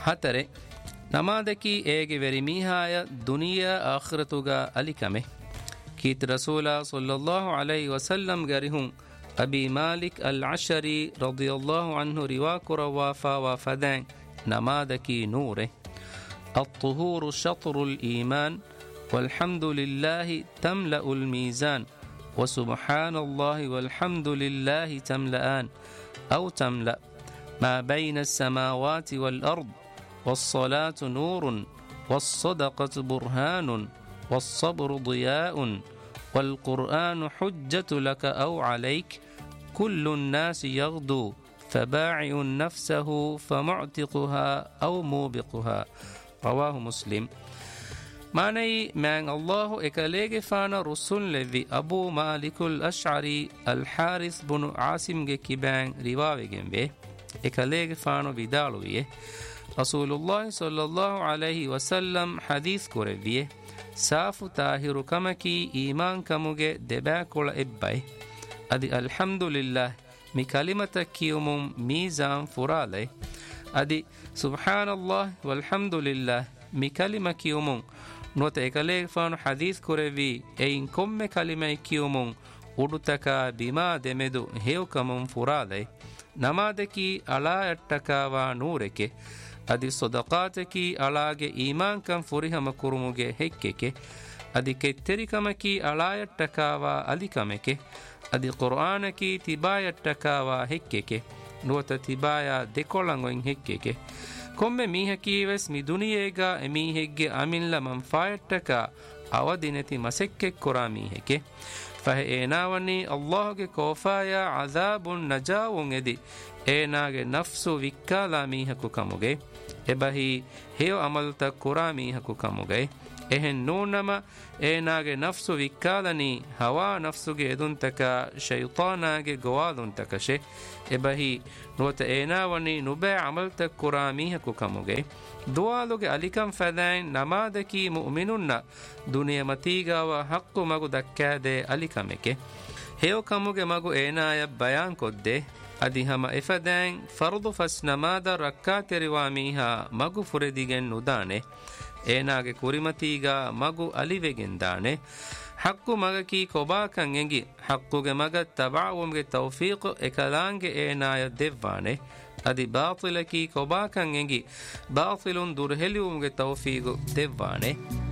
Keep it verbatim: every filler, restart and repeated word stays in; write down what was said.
hatare namadaki ege veri mihaya duniya akhiratuga alikame kit rasula sallallahu alaihi wasallam garihun abi malik al-ashari radiyallahu anhu riwa kurawa fa wa fadan namadaki nure الطهور شطر الإيمان والحمد لله تملأ الميزان وسبحان الله والحمد لله تملأان أو تملأ ما بين السماوات والأرض والصلاة نور والصدقة برهان والصبر ضياء والقرآن حجة لك أو عليك كل الناس يغدو فباعع نفسه فمعتقها أو موبقها رواه مسلم معنی من الله اکلیگ فانا رسول لوی ابو مالک الاشعری الحارث بن عاصم کے کبان رواوگن بے اکلیگ فانو بدالویے رسول اللہ صلی اللہ علیہ وسلم حدیث کرویے صاف طاہر کمکی ایمان کموگے دبا کول اببائے ادی الحمدللہ می کلمت کیومم میزان فرالے ادی سبحان اللہ والحمدللہ می کلمہ کیومم نوت ekaleeg faanu hadith kurevi ein komme kalimai kiyumun udutaka bima demedu hewkamun furale namadeki ala attakawa nureke adi sadaqateki alage iman kan furihama kurumuge hekkeke adi ketterikamaki ala attakawa alikameke adi qur'anaki tibaya attakawa hekkeke nuota tibaya dekolangoin hekkeke komme mihaki mi duniyega emihegge amilla manfaataka awadinati masekke kora miheke fahe enawani allahge kofaya azabun najawun edi enage nafsu wikkala mihaku kamuge ebahi heo amalta kora mihaku kamuge ehen nunama enage nafsu wikkalani hawa nafsuge eduntaka shaytanage gowaduntaka she ebahi nuwata enawani nube amalta kuramiha kukamuge dualuge alikam fadain namadaki mu'minunna duniya matigawa haqqu magu dakkade alikameke heo kamuge magu enaya bayan kodde adi hama efadain fardu fas namada rakkate riwamiha magu furedigen nudane enage kurimatiga magu alivegen dane haqqu magaki kobakan engi haqquge maga tabawumge tawfiq ekalange enaya devane adi batilaki kobakan engi batilun durheliumge tawfiq devane